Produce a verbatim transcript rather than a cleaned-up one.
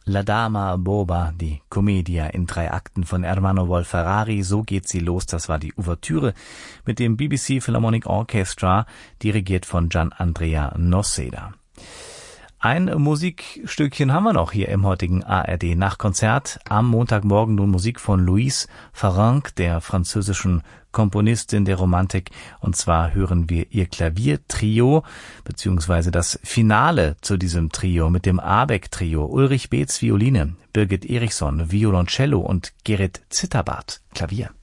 La Dama Boba, die Commedia in drei Akten von Ermanno Wolf-Ferrari, so geht sie los. Das war die Ouvertüre mit dem B B C Philharmonic Orchestra, dirigiert von Gian Andrea Noceda. Ein Musikstückchen haben wir noch hier im heutigen A R D Nachtkonzert. Am Montagmorgen nun Musik von Louise Farrenc, der französischen Komponistin der Romantik. Und zwar hören wir ihr Klaviertrio, beziehungsweise das Finale zu diesem Trio mit dem Abeck-Trio. Ulrich Beetz Violine, Birgit Eriksson Violoncello und Gerrit Zitterbart Klavier.